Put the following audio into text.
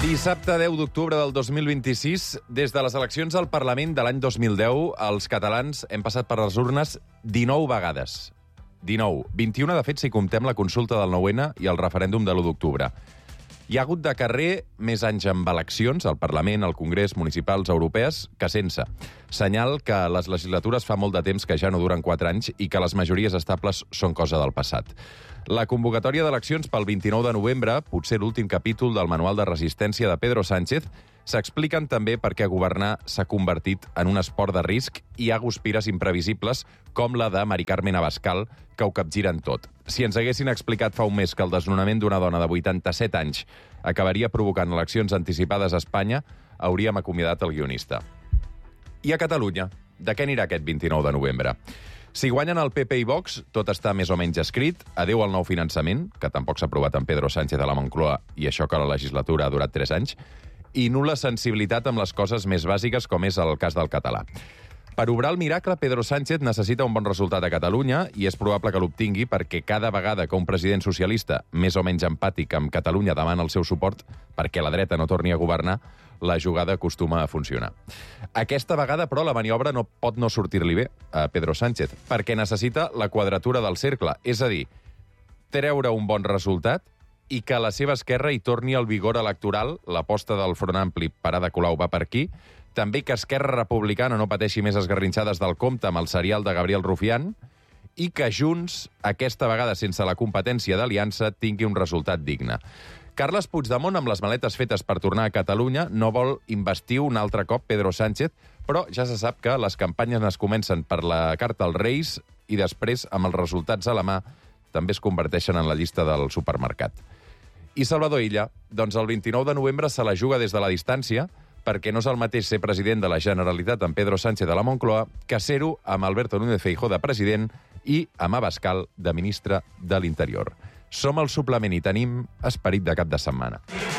Dissabte 10 d'octubre del 2026, des de les eleccions al Parlament de l'any 2010, els catalans hem passat per les urnes 19 vegades. 19. 21, de fet, si comptem la consulta del 9-N i el referèndum de l'1 d'octubre. Hi ha hagut de carrer més anys amb eleccions al Parlament, al Congrés, municipals, europees, que sense. Senyal que les legislatures fa molt de temps que ja no duren 4 anys i que les majories estables són cosa del passat. La convocatòria d'eleccions pel 29 de novembre, potser l'últim capítol del manual de resistència de Pedro Sánchez, s'expliquen també per què governar s'ha convertit en un esport de risc i hi ha guspires imprevisibles com la de Mari Carmen Abascal, que ho capgiren tot. Si ens haguessin explicat fa un mes que el desnonament d'una dona de 87 anys acabaria provocant eleccions anticipades a Espanya, hauríem acomiadat el guionista. I a Catalunya, de què anirà aquest 29 de novembre? Si guanyen el PP i Vox, tot està més o menys escrit. Adéu al nou finançament, que tampoc s'ha aprovat amb Pedro Sánchez a la Moncloa, i això que la legislatura ha durat 3 anys, i nul·la sensibilitat amb les coses més bàsiques, com és el cas del català. Per obrar el miracle, Pedro Sánchez necessita un bon resultat a Catalunya i és probable que l'obtingui perquè cada vegada que un president socialista, més o menys empàtic amb Catalunya, demana el seu suport perquè la dreta no torni a governar, la jugada acostuma a funcionar. Aquesta vegada, però, la maniobra no pot no sortir-li bé a Pedro Sánchez, perquè necessita la quadratura del cercle, és a dir, treure un bon resultat i que a la seva esquerra hi torni el vigor electoral, l'aposta del Front Ampli per Ada Colau va per aquí, també que Esquerra Republicana no pateixi més esgarrinxades del compte amb el serial de Gabriel Rufián i que Junts, aquesta vegada sense la competència d'aliança, tingui un resultat digne. Carles Puigdemont, amb les maletes fetes per tornar a Catalunya, no vol investir un altre cop Pedro Sánchez, però ja se sap que les campanyes es comencen per la carta als Reis i després, amb els resultats a la mà, també es converteixen en la llista del supermercat. I Salvador Illa, doncs el 29 de novembre se la juga des de la distància, perquè no és el mateix ser president de la Generalitat amb Pedro Sánchez de la Moncloa que ser-ho amb Alberto Núñez Feijóo de president i amb Abascal de ministre de l'Interior. Som al suplement i tenim esperit de cap de setmana.